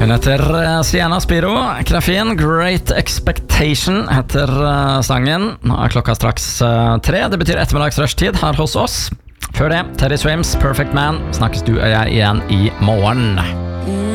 Hun heter Sienna Spiro. Grafien Great Expectation heter sangen. Nå klokka straks 3. Det betyr ettermiddagsrushtid her hos oss. Før det, Teddy Swims, Perfect Man. Snakkes du og jeg igjen i morgen.